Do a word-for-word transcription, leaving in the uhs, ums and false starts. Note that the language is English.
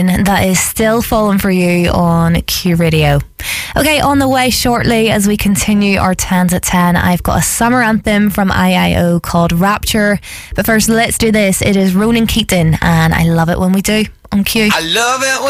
That is Still Falling For You on Q Radio. Okay, on the way shortly as we continue our tens at ten, I've got a summer anthem from I I O called Rapture. But first, let's do this. It is Ronan Keating, and I love it when we do on Q. I love it when